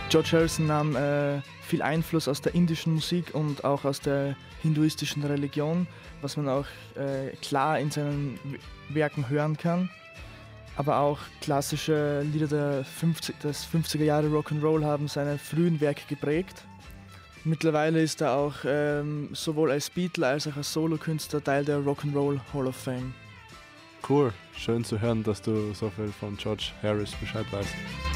George Harrison nahm viel Einfluss aus der indischen Musik und auch aus der hinduistischen Religion, was man auch klar in seinen Werken hören kann. Aber auch klassische Lieder des 50er Jahre Rock'n'Roll haben seine frühen Werke geprägt. Mittlerweile ist er auch sowohl als Beatle als auch als Solokünstler Teil der Rock'n'Roll Hall of Fame. Cool, schön zu hören, dass du so viel von George Harris Bescheid weißt.